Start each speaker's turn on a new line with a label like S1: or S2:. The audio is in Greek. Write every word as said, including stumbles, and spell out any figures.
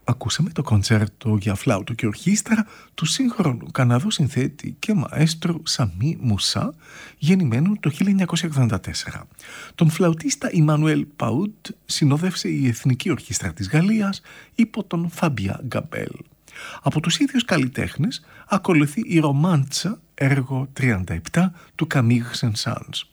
S1: Ακούσαμε το κοντσέρτο για φλάουτο και ορχήστρα του σύγχρονου Καναδού συνθέτη και μαέστρου Σαμί Μουσά, γεννημένου το χίλια εννιακόσια ογδόντα τέσσερα. Τον φλαουτίστα Ιμανουέλ Παούτ συνόδευσε η Εθνική Ορχήστρα της Γαλλίας υπό τον Φαμπιά Γκαμπέλ. Από τους ίδιους καλλιτέχνες ακολουθεί η Ρομάντσα, έργο τριάντα επτά του Καμίγ Σεν-Σάνς.